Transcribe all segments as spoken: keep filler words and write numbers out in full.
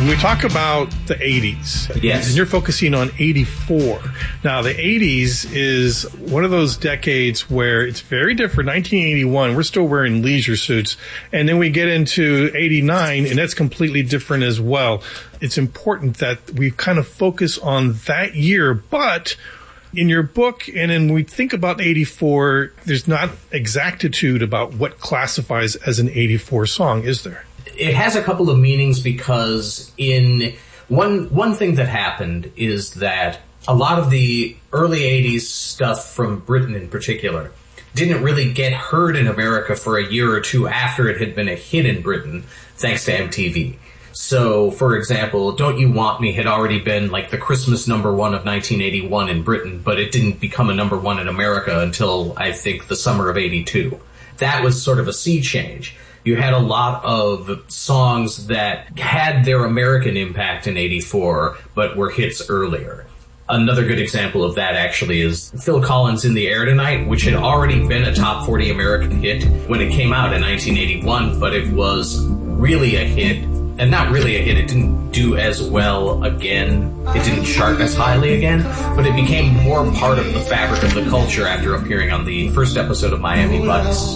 We talk about the eighties. Yes. And you're focusing on eighty-four. Now, the eighties is one of those decades where it's very different. nineteen eighty-one, we're still wearing leisure suits. And then we get into eighty-nine, and that's completely different as well. It's important that we kind of focus on that year. But in your book, and then we think about eighty-four, there's not exactitude about what classifies as an eighty-four song, is there? It has a couple of meanings because in one one thing that happened is that a lot of the early eighties stuff from Britain in particular didn't really get heard in America for a year or two after it had been a hit in Britain, thanks to M T V. So, for example, Don't You Want Me had already been like the Christmas number one of nineteen eighty-one in Britain, but it didn't become a number one in America until, I think, the summer of eighty-two. That was sort of a sea change. You had a lot of songs that had their American impact in eighty-four, but were hits earlier. Another good example of that, actually, is Phil Collins' In the Air Tonight, which had already been a top forty American hit when it came out in nineteen eighty-one, but it was really a hit. And not really a hit, it didn't do as well again. It didn't chart as highly again, but it became more part of the fabric of the culture after appearing on the first episode of Miami Vice.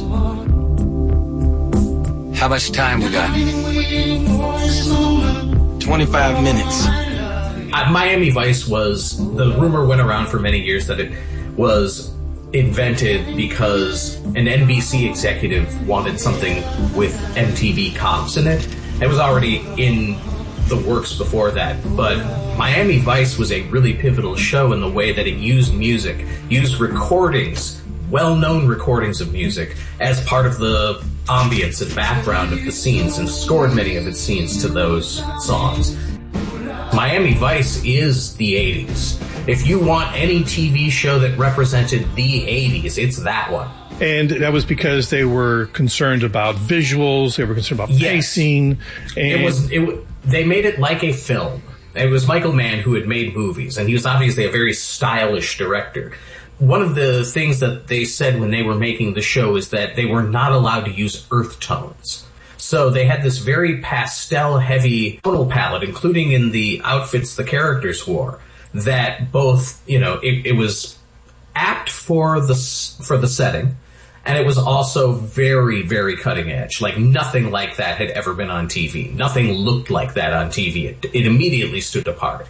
How much time we got? twenty-five minutes. Uh, Miami Vice was, the rumor went around for many years that it was invented because an N B C executive wanted something with M T V cops in it. It was already in the works before that, but Miami Vice was a really pivotal show in the way that it used music, used recordings, well-known recordings of music, as part of the ambience and background of the scenes, and scored many of its scenes to those songs. Miami Vice is the eighties. If you want any T V show that represented the eighties, it's that one. And that was because they were concerned about visuals, they were concerned about yes. pacing. And it was, it, they made it like a film. It was Michael Mann who had made movies, and he was obviously a very stylish director. One of the things that they said when they were making the show is that they were not allowed to use earth tones. So they had this very pastel-heavy tonal palette, including in the outfits the characters wore, that both, you know, it, it was apt for the for the setting, and it was also very, very cutting edge. Like, nothing like that had ever been on T V. Nothing looked like that on T V. It, it immediately stood apart.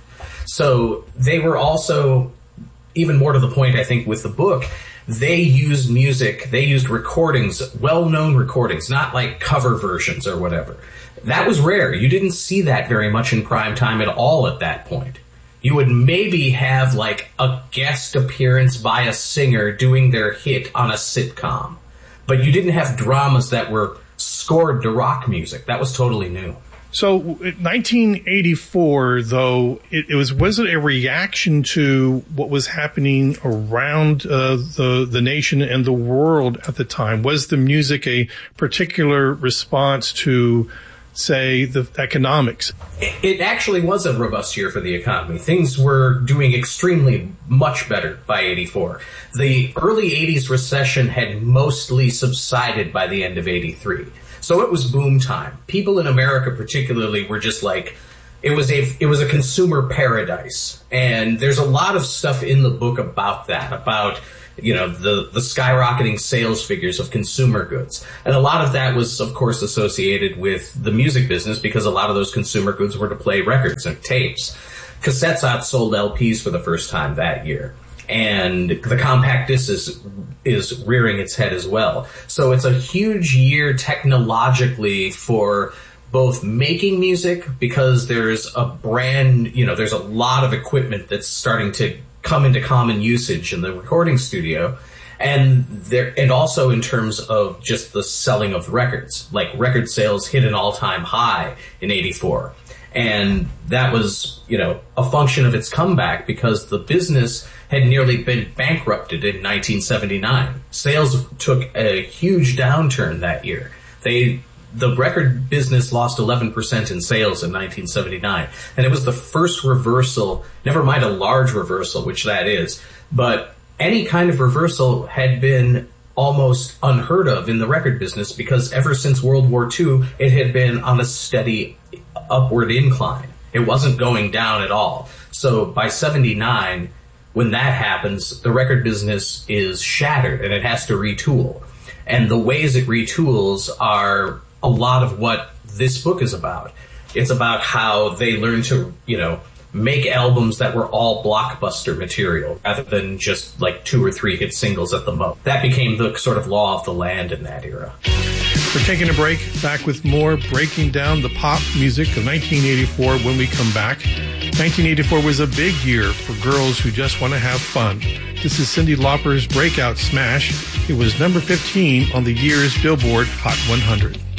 So they were also, even more to the point, I think, with the book, they used music, they used recordings, well-known recordings, not like cover versions or whatever. That was rare. You didn't see that very much in prime time at all at that point. You would maybe have, like, a guest appearance by a singer doing their hit on a sitcom. But you didn't have dramas that were scored to rock music. That was totally new. So, nineteen eighty-four, though, it, it was was it a reaction to what was happening around uh, the the nation and the world at the time? Was the music a particular response to, say, the economics? It actually was a robust year for the economy. Things were doing extremely much better by eighty-four. The early eighties recession had mostly subsided by the end of eighty-three. So it was boom time. People in America particularly were just like, it was a it was a consumer paradise. And there's a lot of stuff in the book about that, about, you know, the, the skyrocketing sales figures of consumer goods. And a lot of that was, of course, associated with the music business, because a lot of those consumer goods were to play records and tapes. Cassettes outsold L Ps for the first time that year. And the compact disc is, is rearing its head as well. So it's a huge year technologically for both making music, because there's a brand, you know, there's a lot of equipment that's starting to come into common usage in the recording studio, and there, and also in terms of just the selling of records. Like, record sales hit an all-time high in eighty-four, and that was, you know, a function of its comeback, because the business had nearly been bankrupted in nineteen seventy-nine. Sales took a huge downturn that year. They The record business lost eleven percent in sales in nineteen seventy-nine, and it was the first reversal, never mind a large reversal, which that is, but any kind of reversal had been almost unheard of in the record business, because ever since World War Two, it had been on a steady upward incline. It wasn't going down at all. So by seventy-nine, when that happens, the record business is shattered and it has to retool. And the ways it retools are a lot of what this book is about. It's about how they learn to, you know, make albums that were all blockbuster material rather than just like two or three hit singles at the most. That became the sort of law of the land in that era. We're taking a break. Back with more, breaking down the pop music of nineteen eighty-four when we come back. nineteen eighty-four was a big year for girls who just want to have fun. This is Cyndi Lauper's breakout smash. It was number fifteen on the year's Billboard Hot one hundred.